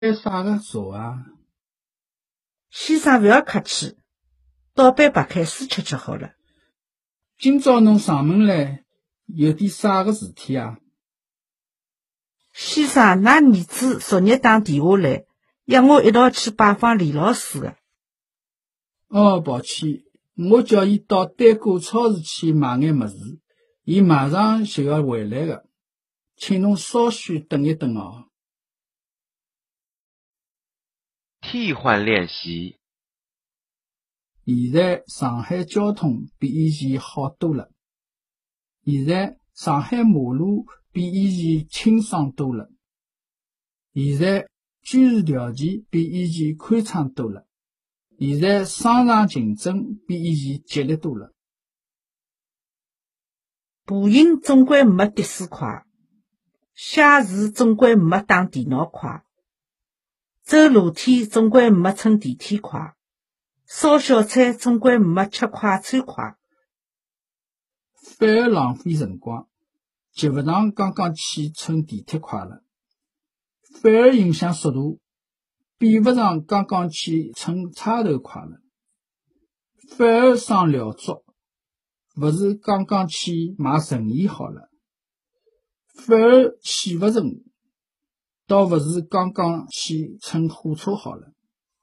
啥个茶啊？ 先生勿要客气，倒杯白开水吃好了。 今朝侬上门来，有点啥个事体啊？ 先生，㑚儿子昨日打电话来，约我一道去拜访李老师的。 抱歉，我叫伊到单果超市去买眼物事，伊马上就要回来的，请侬稍许等一等哦。 替换练习。 现在上海交通比以前好多了。现在上海马路比以前清爽多了。现在居住条件比以前宽敞多了。现在商场竞争比以前激烈多了。 步行总归没的士快，写字总归没打电脑快，走楼梯总归没乘电梯快，烧小菜总归没吃快餐快。 反而浪费辰光，及勿上刚刚去乘地铁快了；反而影响速度，比勿上刚刚去乘差头快了；反而伤疗足，勿是刚刚去买衬衣好了；反而气勿顺，倒勿是刚刚去乘火车好了。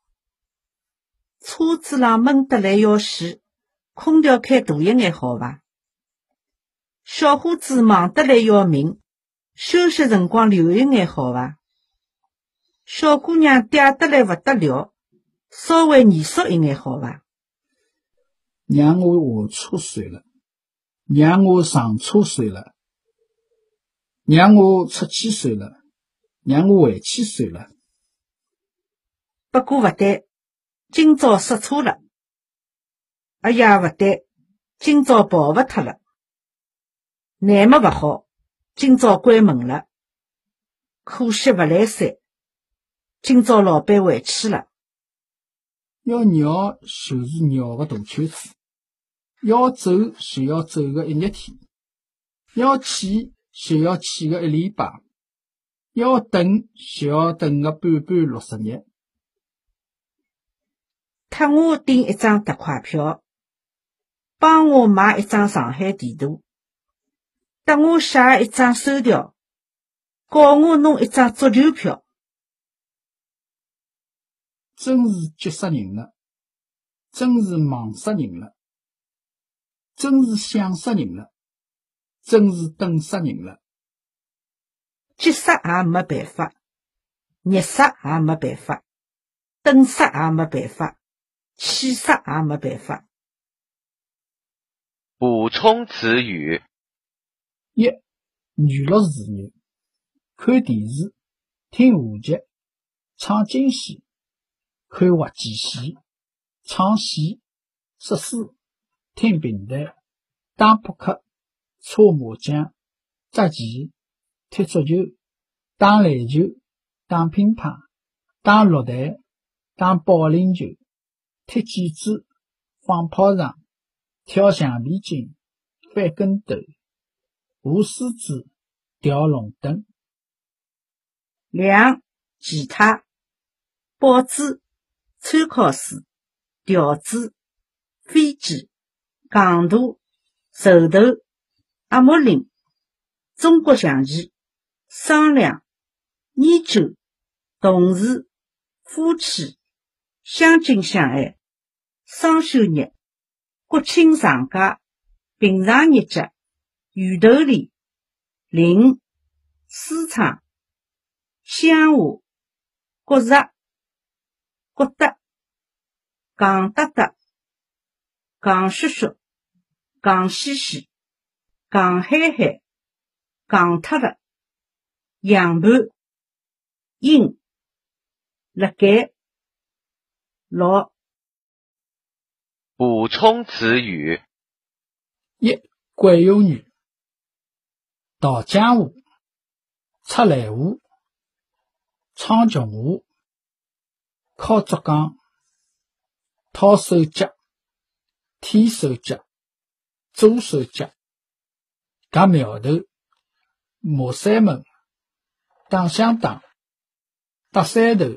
车子浪闷得来要死，空调开大一眼好伐？小伙子忙得来要命，休息辰光留一眼好伐？小姑娘嗲得来勿得了，稍微严肃一眼好伐？ 让我下车睡了，让我上车睡了，让我出去睡了，让我回去睡了。 不过勿对，今朝刹车了。哎呀，勿对，今朝跑勿脱了。难么勿好，今朝关门了。可惜勿来三，今朝老板回去了。 要绕就是绕个大圈子，要走就要走个一日天，要去就要去个一礼拜，要等就要等个半60日。 特我订一张特快票，帮我买一张上海地图，搭我写一张收条，教我弄一张足球票。 真是急死人了，真是忙死人了，真是想死人了，真是等死人了。 急死也没办法，热死也没办法，等死也没办法，气死也没办法。 补充词语。 一、娱乐事业，看电视，听话剧，唱京戏，看滑稽戏，唱戏，识书，听评弹，打扑克，搓麻将，捉棋，踢足球，打篮球，打乒乓，打绿弹，打保龄球，踢毽子，放炮仗，跳橡皮筋，翻跟斗，画狮子，吊龙灯。 2. 吉他，报纸，参考书，条子，飞机，戆大，绸头，阿木林，中国象棋，商量，研究，同事，夫妻，相亲相爱，双休日，国庆长假，平常日节，圆头里，零，舒畅，乡话，觉着，觉得，戆得得，戆嘘嘘，戆嘻嘻，戆嗨嗨，戆脱了，样盘，应，辣盖，老。 补充词语。 一、惯用语，桃江湖，出来湖，苍穹湖，靠竹杠，掏手脚，踢手脚，做手脚，夹苗头，磨山门，打相打， 搭山头